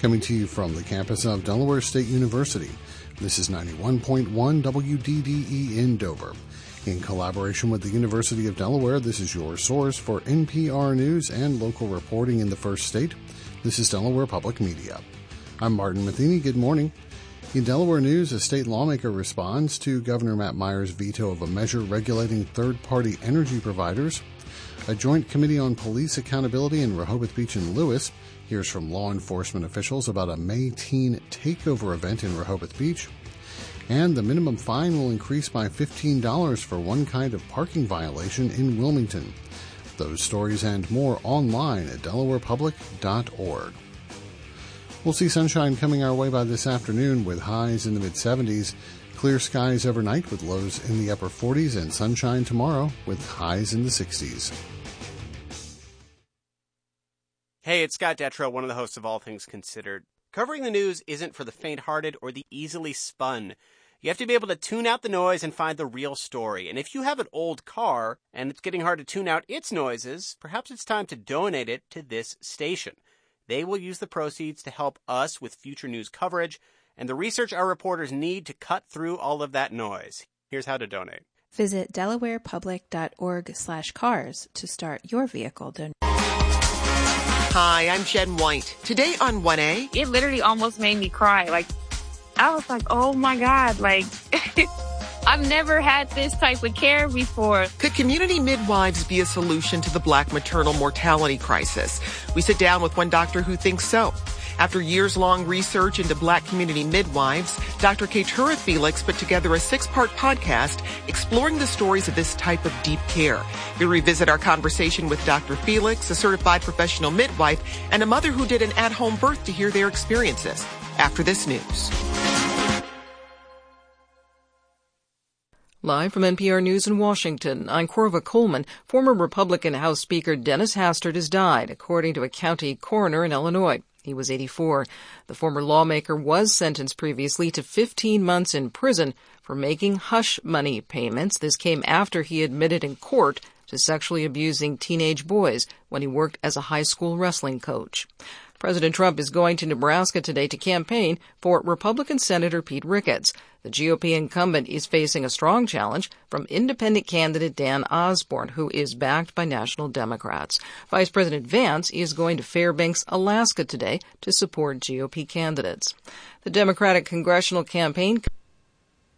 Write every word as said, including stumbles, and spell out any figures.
Coming to you from the campus of Delaware State University, this is ninety-one point one W D D E in Dover. In collaboration with the University of Delaware, this is your source for N P R News and local reporting in the First State. This is Delaware Public Media. I'm Martin Matheny. Good morning. In Delaware news, a state lawmaker responds to Governor Matt Meyer's veto of a measure regulating third-party energy providers. A joint committee on police accountability in Rehoboth Beach and Lewis hears from law enforcement officials about a May teen takeover event in Rehoboth Beach. And the minimum fine will increase by fifteen dollars for one kind of parking violation in Wilmington. Those stories and more online at delaware public dot org. We'll see sunshine coming our way by this afternoon with highs in the mid-seventies. Clear skies overnight with lows in the upper forties and sunshine tomorrow with highs in the sixties. Hey, it's Scott Detrow, one of the hosts of All Things Considered. Covering the news isn't for the faint-hearted or the easily spun. You have to be able to tune out the noise and find the real story. And if you have an old car and it's getting hard to tune out its noises, perhaps it's time to donate it to this station. They will use the proceeds to help us with future news coverage and the research our reporters need to cut through all of that noise. Here's how to donate. Visit delaware public dot org slash cars to start your vehicle donation. Hi, I'm Jen White. Today on one A. It literally almost made me cry. Like, I was like, oh my God, like, I've never had this type of care before. Could community midwives be a solution to the Black maternal mortality crisis? We sit down with one doctor who thinks so. After years-long research into Black community midwives, Doctor Keturah Felix put together a six-part podcast exploring the stories of this type of deep care. We revisit our conversation with Doctor Felix, a certified professional midwife, and a mother who did an at-home birth to hear their experiences. After this news. Live from N P R News in Washington, I'm Corva Coleman. Former Republican House Speaker Dennis Hastert has died, according to a county coroner in Illinois. He was eighty-four. The former lawmaker was sentenced previously to fifteen months in prison for making hush money payments. This came after he admitted in court to sexually abusing teenage boys when he worked as a high school wrestling coach. President Trump is going to Nebraska today to campaign for Republican Senator Pete Ricketts. The G O P incumbent is facing a strong challenge from independent candidate Dan Osborne, who is backed by national Democrats. Vice President Vance is going to Fairbanks, Alaska today to support G O P candidates. The Democratic Congressional Campaign